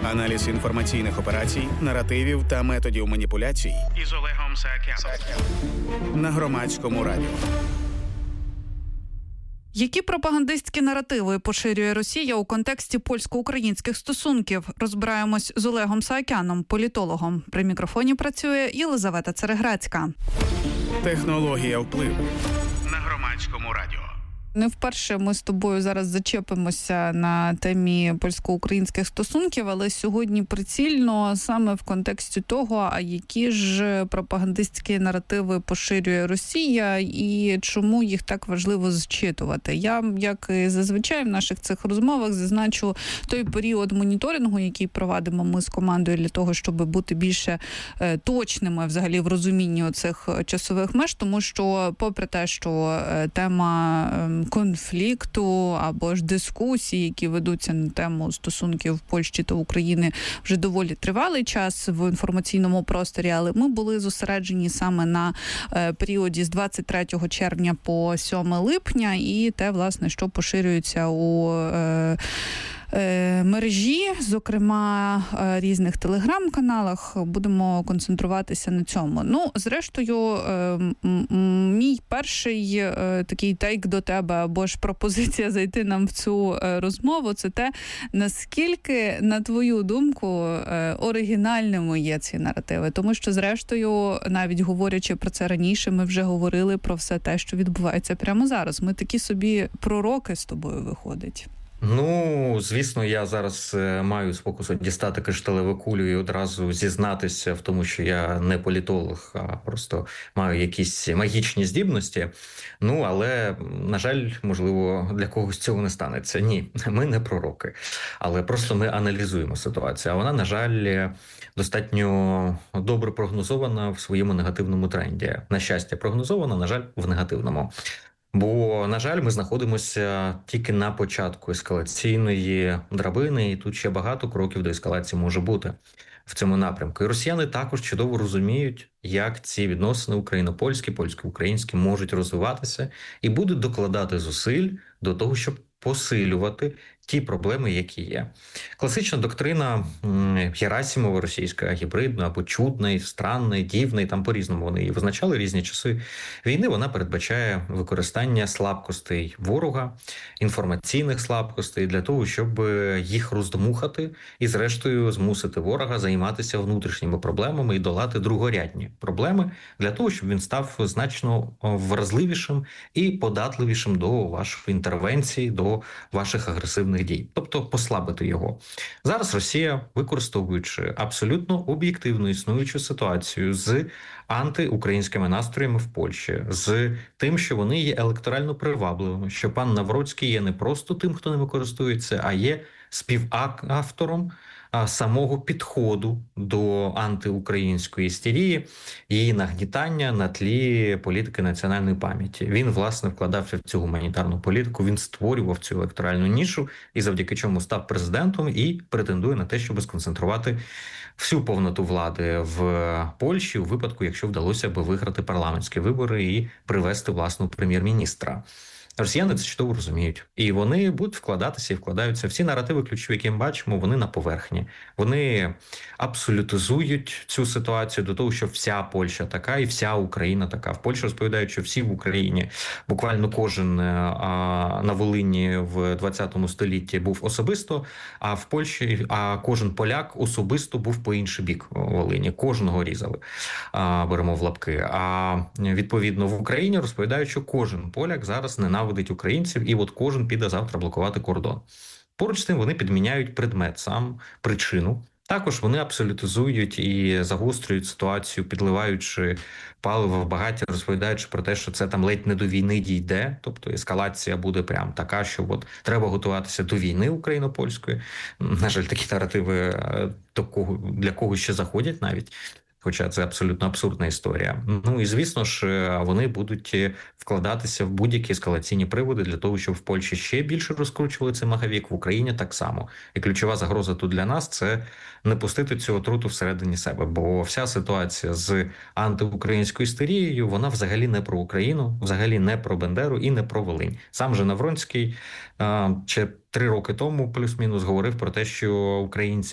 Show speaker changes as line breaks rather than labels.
Аналіз інформаційних операцій, наративів та методів маніпуляцій із Олегом Саакяном на Громадському радіо.
Які пропагандистські наративи поширює Росія у контексті польсько-українських стосунків? Розбираємось з Олегом Саакяном, політологом. При мікрофоні працює Єлизавета Цереграцька.
Технологія впливу на Громадському радіо.
Не вперше ми з тобою зараз зачепимося на темі польсько-українських стосунків, але сьогодні прицільно саме в контексті того, а які ж пропагандистські наративи поширює Росія і чому їх так важливо зчитувати. Я, як і зазвичай в наших цих розмовах, зазначу той період моніторингу, який провадимо ми з командою для того, щоб бути більше точними взагалі в розумінні цих часових меж, тому що попри те, що тема конфлікту або ж дискусій, які ведуться на тему стосунків Польщі та України вже доволі тривалий час в інформаційному просторі, але ми були зосереджені саме на періоді з 23 червня по 7 липня і те, власне, що поширюється у мережі, зокрема різних телеграм-каналах, будемо концентруватися на цьому. Ну, зрештою, мій перший такий тейк до тебе, або ж пропозиція зайти нам в цю розмову, це те, наскільки, на твою думку, оригінальними є ці наративи. Тому що, зрештою, навіть говорячи про це раніше, ми вже говорили про все те, що відбувається прямо зараз. Ми такі собі пророки з тобою виходять.
Ну, звісно, я зараз маю спокусу дістати кришталеву кулю і одразу зізнатися в тому, що я не політолог, а просто маю якісь магічні здібності. Ну, але, на жаль, можливо, для когось цього не станеться. Ні, ми не пророки, але просто ми аналізуємо ситуацію. А вона, на жаль, достатньо добре прогнозована в своєму негативному тренді. На щастя, прогнозована, на жаль, в негативному. Бо, на жаль, ми знаходимося тільки на початку ескалаційної драбини, і тут ще багато кроків до ескалації може бути в цьому напрямку. І росіяни також чудово розуміють, як ці відносини україно-польські, польсько-українські можуть розвиватися і будуть докладати зусиль до того, щоб посилювати ті проблеми, які є. Класична доктрина Герасимова, російська, гібридна або чудний, странний, дивний, там по-різному вони її визначали, різні часи війни, вона передбачає використання слабкостей ворога, інформаційних слабкостей для того, щоб їх роздмухати і зрештою змусити ворога займатися внутрішніми проблемами і долати другорядні проблеми для того, щоб він став значно вразливішим і податливішим до вашої інтервенції, до ваших агресивних дій, тобто послабити його. Зараз Росія, використовуючи абсолютно об'єктивну існуючу ситуацію з антиукраїнськими настроями в Польщі, з тим, що вони є електорально привабливими, що пан Навроцький є не просто тим, хто ними користується, а є співавтором самого підходу до антиукраїнської істерії, її нагнітання на тлі політики національної пам'яті. Він, власне, вкладався в цю гуманітарну політику, він створював цю електоральну нішу і завдяки чому став президентом і претендує на те, щоб сконцентрувати всю повноту влади в Польщі у випадку, якщо вдалося би виграти парламентські вибори і привести власного прем'єр-міністра. Росіяни це чудово розуміють. І вони будуть вкладатися і вкладаються. Всі наративи ключові, які ми бачимо, вони на поверхні. Вони абсолютизують цю ситуацію до того, що вся Польща така і вся Україна така. В Польщі розповідають, що всі в Україні, буквально кожен на Волині в 20 столітті був особисто, а в Польщі кожен поляк особисто був по інший бік Волині. Кожного різали, беремо в лапки. А відповідно в Україні розповідають, що кожен поляк зараз ненавидить українців, і от кожен піде завтра блокувати кордон. Поруч з тим вони підміняють предмет, сам причину. Також вони абсолютизують і загострюють ситуацію, підливаючи паливо в багаття, розповідаючи про те, що це там ледь не до війни дійде, тобто ескалація буде прям така, що от треба готуватися до війни україно-польської. На жаль, такі наративи для когось ще заходять навіть. Хоча це абсолютно абсурдна історія. Ну і звісно ж, вони будуть вкладатися в будь-які ескалаційні приводи для того, щоб в Польщі ще більше розкручували цей маховік, в Україні так само. І ключова загроза тут для нас – це не пустити цю отруту всередині себе. Бо вся ситуація з антиукраїнською істерією, вона взагалі не про Україну, взагалі не про Бендеру і не про Волинь. Сам же Навронський ще 3 роки тому плюс-мінус говорив про те, що українці